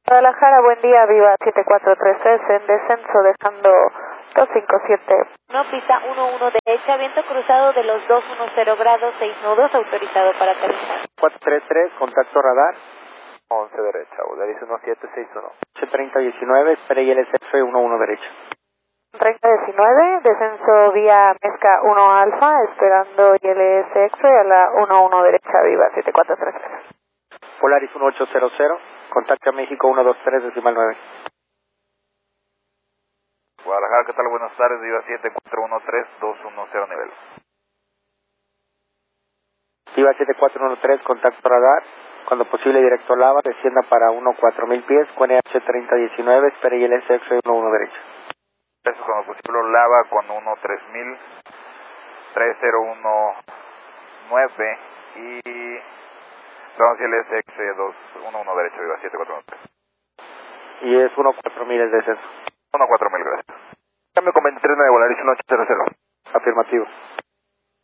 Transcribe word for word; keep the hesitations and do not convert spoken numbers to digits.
Guadalajara, buen día, Viva siete cuatro tres tres en descenso, dejando dos cinco siete. No, pista uno uno derecha, viento cruzado de los dos diez grados, seis nudos, autorizado para aterrizar. cuatro tres tres, contacto radar. once derecha, Volaris uno siete seis uno. ocho treinta diecinueve, espera y el exceso uno uno derecha. treinta diecinueve, descenso vía Mezca uno Alfa, esperando I L S X-ray a la uno uno derecha, Viva siete cuatro tres tres. Polaris uno ocho cero cero, contacto a México uno dos tres decimal nueve. Guadalajara, ¿qué tal? Buenas tardes, Viva siete cuatro uno tres dos uno cero nivel. Viva siete cuatro uno tres, contacto radar. Cuando posible, directo a Lava, descienda para uno cuatro mil pies, con E H treinta diecinueve, espera y el S X uno uno derecha. Eso cuando posible, Lava con uno tres mil, tres cero uno nueve y vamos a el S X dos uno uno derecha, Viva siete cuatro uno tres. Y es uno cuatro mil el descenso. uno cuatro mil, gracias. Cambio con veintitrés de Volaris uno ocho cero cero. Afirmativo.